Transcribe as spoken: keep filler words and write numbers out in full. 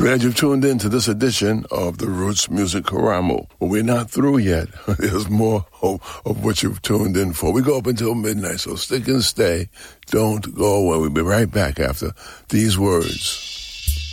Glad you've tuned in to this edition of the Roots Music Karamu. But we're not through yet. There's more of, of what you've tuned in for. We go up until midnight, so stick and stay. Don't go away. We'll be right back after these words.